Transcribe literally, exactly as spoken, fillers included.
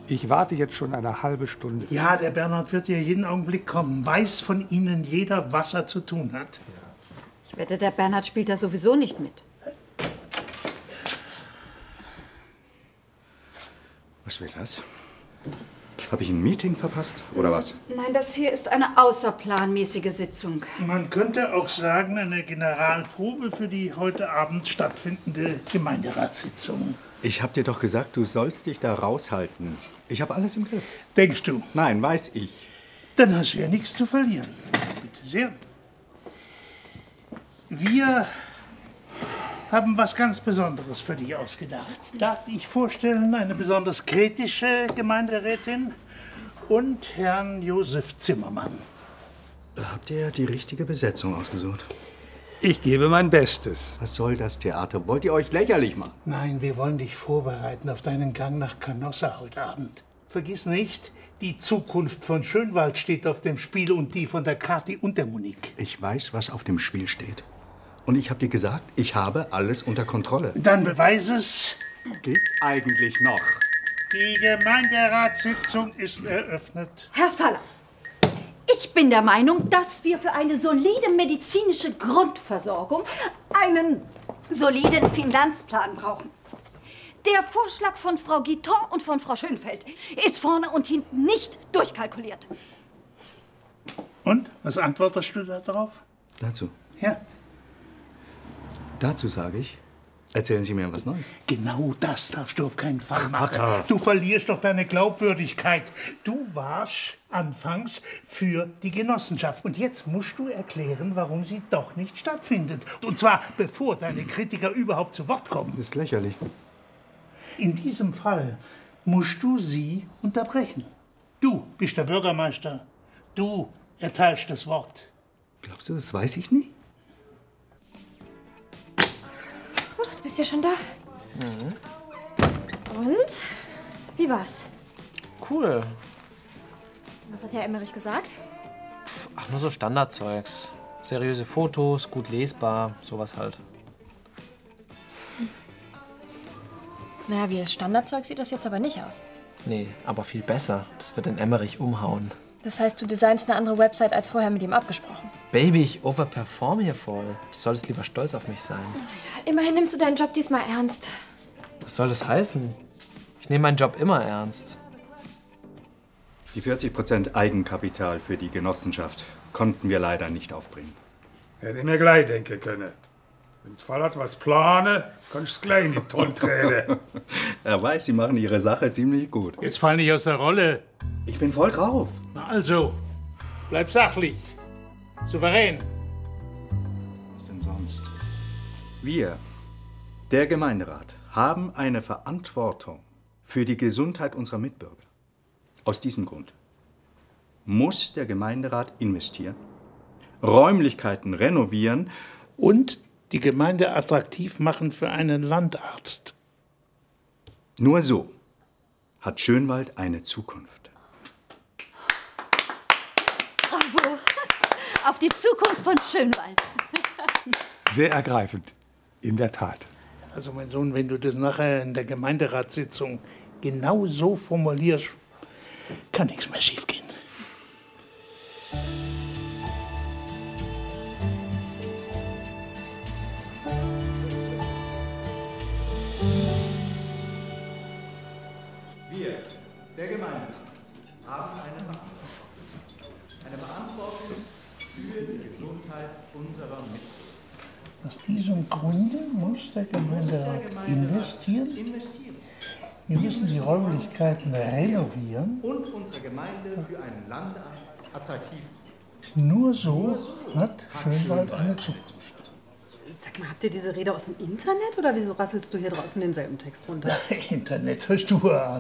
Ich warte jetzt schon eine halbe Stunde. Ja, der Bernhard wird ja jeden Augenblick kommen. Weiß von Ihnen jeder, was er zu tun hat. Ich wette, der Bernhard spielt da sowieso nicht mit. Was will das? Habe ich ein Meeting verpasst, oder was? Nein, das hier ist eine außerplanmäßige Sitzung. Man könnte auch sagen, eine Generalprobe für die heute Abend stattfindende Gemeinderatssitzung. Ich hab dir doch gesagt, du sollst dich da raushalten. Ich habe alles im Griff. Denkst du? Nein, weiß ich. Dann hast du ja nichts zu verlieren. Bitte sehr. Wir haben was ganz Besonderes für dich ausgedacht. Darf ich vorstellen, eine besonders kritische Gemeinderätin und Herrn Josef Zimmermann. Da habt ihr ja die richtige Besetzung ausgesucht. Ich gebe mein Bestes. Was soll das Theater? Wollt ihr euch lächerlich machen? Nein, wir wollen dich vorbereiten auf deinen Gang nach Canossa heute Abend. Vergiss nicht, die Zukunft von Schönwald steht auf dem Spiel und die von der Kathi und der Monique. Ich weiß, was auf dem Spiel steht. Und ich habe dir gesagt, ich habe alles unter Kontrolle. Dann beweis es. Geht's eigentlich noch? Die Gemeinderatssitzung ist eröffnet. Herr Faller, ich bin der Meinung, dass wir für eine solide medizinische Grundversorgung einen soliden Finanzplan brauchen. Der Vorschlag von Frau Guiton und von Frau Schönfeld ist vorne und hinten nicht durchkalkuliert. Und? Was antwortest du da drauf? Dazu? Ja. Dazu sage ich, erzählen Sie mir was Neues. Genau das darfst du auf keinen Fall Ach, machen. Vater. Du verlierst doch deine Glaubwürdigkeit. Du warst anfangs für die Genossenschaft. Und jetzt musst du erklären, warum sie doch nicht stattfindet. Und zwar, bevor deine Kritiker überhaupt zu Wort kommen. Das ist lächerlich. In diesem Fall musst du sie unterbrechen. Du bist der Bürgermeister. Du erteilst das Wort. Glaubst du, das weiß ich nicht? Ach, du bist ja schon da. Mhm. Und? Wie war's? Cool. Was hat Herr Emmerich gesagt? Ach, nur so Standardzeugs. Seriöse Fotos, gut lesbar, sowas halt. Naja, wie das Standardzeug sieht das jetzt aber nicht aus. Nee, aber viel besser. Das wird den Emmerich umhauen. Das heißt, du designst eine andere Website als vorher mit ihm abgesprochen. Baby, ich overperform hier voll. Du solltest lieber stolz auf mich sein. Immerhin nimmst du deinen Job diesmal ernst. Was soll das heißen? Ich nehme meinen Job immer ernst. Die vierzig Prozent Eigenkapital für die Genossenschaft konnten wir leider nicht aufbringen. Hätte ich mir gleich denken können. Wenn ich Fall hat was plane, kann ich es gleich in die Tonne treten. Er weiß, Sie machen Ihre Sache ziemlich gut. Jetzt fall nicht aus der Rolle. Ich bin voll drauf. Na also, bleib sachlich. Souverän. Was denn sonst? Wir, der Gemeinderat, haben eine Verantwortung für die Gesundheit unserer Mitbürger. Aus diesem Grund muss der Gemeinderat investieren, Räumlichkeiten renovieren Und die Gemeinde attraktiv machen für einen Landarzt. Nur so hat Schönwald eine Zukunft. Bravo. Auf die Zukunft von Schönwald. Sehr ergreifend. In der Tat. Also mein Sohn, wenn du das nachher in der Gemeinderatssitzung genau so formulierst, kann nichts mehr schiefgehen. Wir, der Gemeinderat, haben eine Verantwortung. Eine Verantwortung für die Gesundheit unserer Mitbürger. Aus diesem Grunde muss der Gemeinderat investieren. Wir müssen die Räumlichkeiten renovieren. Und unsere Gemeinde für einen Landarzt attraktiv. Nur so hat Schönwald eine Zukunft. Sag mal, habt ihr diese Rede aus dem Internet oder wieso rasselst du hier draußen denselben Text runter? Internet, hörst du an.